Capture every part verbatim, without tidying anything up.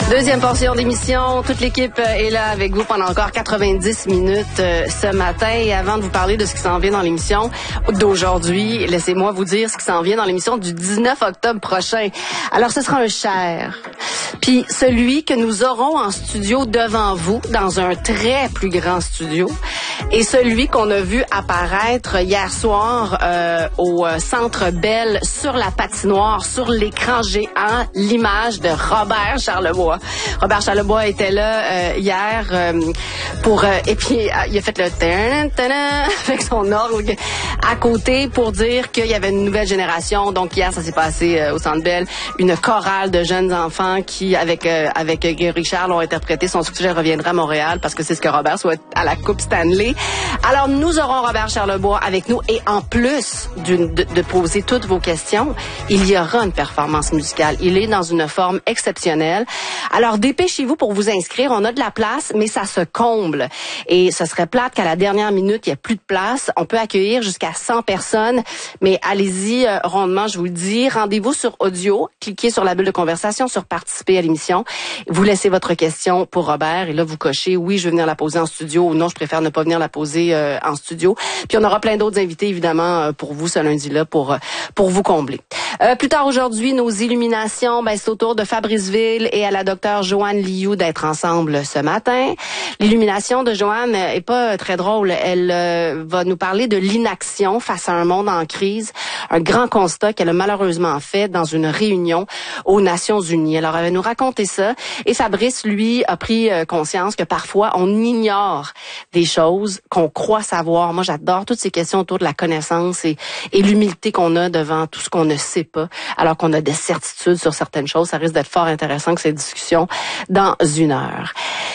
Deuxième portion d'émission. Toute l'équipe est là avec vous pendant encore quatre-vingt-dix minutes euh, ce matin. Et avant de vous parler de ce qui s'en vient dans l'émission d'aujourd'hui, laissez-moi vous dire ce qui s'en vient dans l'émission du dix-neuf octobre prochain. Alors, ce sera un cher. Puis celui que nous aurons en studio devant vous, dans un très plus grand studio, et celui qu'on a vu apparaître hier soir euh, au Centre Bell sur la patinoire, sur l'écran géant, l'image de Robert Charlebois. Robert Charlebois était là euh, hier euh, pour euh, et puis euh, il a fait le tan tan avec son orgue à côté pour dire qu'il y avait une nouvelle génération. Donc hier ça s'est passé euh, au Centre Bell, une chorale de jeunes enfants qui avec euh, avec Grégory Charles ont interprété Son succès reviendra à Montréal parce que c'est ce que Robert souhaite à la Coupe Stanley. Alors nous aurons Robert Charlebois avec nous et en plus d'une, de, de poser toutes vos questions, il y aura une performance musicale. Il est dans une forme exceptionnelle. Alors, dépêchez-vous pour vous inscrire. On a de la place, mais ça se comble. Et ce serait plate qu'à la dernière minute, il n'y a plus de place. On peut accueillir jusqu'à cent personnes. Mais allez-y euh, rondement, je vous le dis. Rendez-vous sur audio. Cliquez sur la bulle de conversation, sur participer à l'émission. Vous laissez votre question pour Robert. Et là, vous cochez oui, je veux venir la poser en studio ou non, je préfère ne pas venir la poser euh, en studio. Puis on aura plein d'autres invités, évidemment, euh, pour vous ce lundi-là, pour, euh, pour vous combler. Euh, plus tard aujourd'hui, nos illuminations, ben, c'est au tour de Fabrice Ville et à la docteure Joanne Liu d'être ensemble ce matin. L'illumination de Joanne est pas très drôle. Elle euh, va nous parler de l'inaction face à un monde en crise. Un grand constat qu'elle a malheureusement fait dans une réunion aux Nations Unies. Alors, elle va nous raconter ça. Et Fabrice, lui, a pris euh, conscience que parfois, on ignore des choses qu'on croit savoir. Moi, j'adore toutes ces questions autour de la connaissance et, et l'humilité qu'on a devant tout ce qu'on ne sait pas, alors qu'on a des certitudes sur certaines choses. Ça risque d'être fort intéressant que cette discussion dans une heure.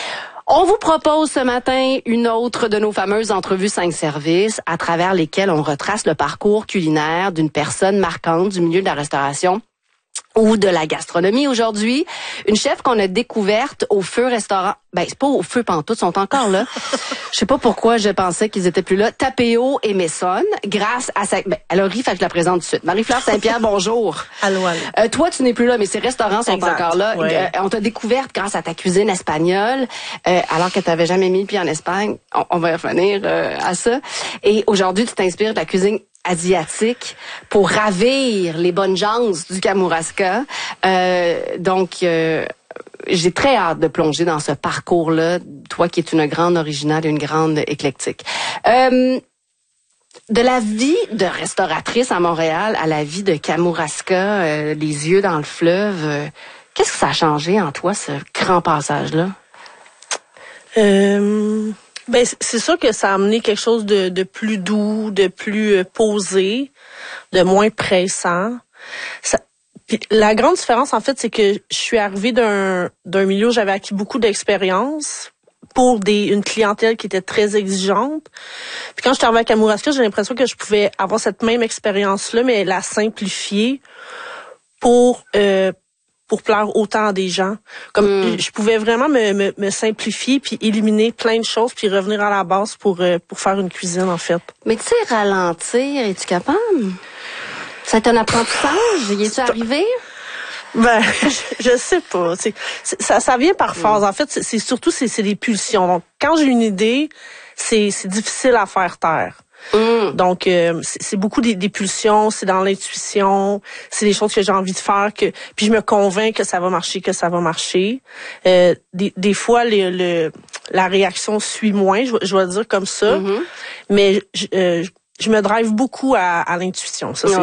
On vous propose ce matin une autre de nos fameuses entrevues cinq services à travers lesquelles on retrace le parcours culinaire d'une personne marquante du milieu de la restauration ou de la gastronomie. Aujourd'hui, une chef qu'on a découverte au Feu Restaurant. Ben, c'est pas au Feu pantoute, sont encore là. Je sais pas pourquoi je pensais qu'ils étaient plus là. Tapéo et Messonne, grâce à sa... Ben, elle a ri, fait que je la présente tout de suite. Marie-Fleur Saint-Pierre, bonjour. Allô, allô. Euh, toi, tu n'es plus là, mais ces restaurants sont exact, encore là. ouais. Euh, on t'a découverte grâce à ta cuisine espagnole, euh, alors que tu n'avais jamais mis le pied en Espagne. On, on va y revenir euh, à ça. Et aujourd'hui, tu t'inspires de la cuisine asiatique pour ravir les bonnes gens du Kamouraska. Euh, donc, euh, j'ai très hâte de plonger dans ce parcours-là, toi qui es une grande originale et une grande éclectique. Euh, de la vie de restauratrice à Montréal à la vie de Kamouraska, euh, les yeux dans le fleuve, euh, qu'est-ce que ça a changé en toi, ce grand passage-là? Euh... Ben, c'est sûr que ça a amené quelque chose de, de plus doux, de plus euh, posé, de moins pressant. Ça, puis la grande différence, en fait, c'est que je suis arrivée d'un, d'un milieu où j'avais acquis beaucoup d'expérience pour des, une clientèle qui était très exigeante. Puis quand je suis arrivée à Kamouraska, j'ai l'impression que je pouvais avoir cette même expérience-là, mais la simplifier pour... Euh, pour plaire autant à des gens. Comme mm. je pouvais vraiment me, me, me simplifier puis éliminer plein de choses puis revenir à la base pour euh, pour faire une cuisine en fait. Mais tu sais, ralentir, es-tu capable? Ça a été un apprentissage? Y es-tu arrivé? Ben, je, je sais pas. C'est, c'est, ça, ça vient par phase. Mm. En fait, c'est, c'est surtout c'est, c'est des pulsions. Donc, quand j'ai une idée, c'est, c'est difficile à faire taire. Mm. Donc, euh, c'est, c'est beaucoup des, des pulsions, c'est dans l'intuition, c'est des choses que j'ai envie de faire, que puis je me convainc que ça va marcher, que ça va marcher. Euh, des, des fois, le, le, la réaction suit moins, je, je vais le dire comme ça, mm-hmm. mais je, euh, je me drive beaucoup à, à l'intuition. Ça, c'est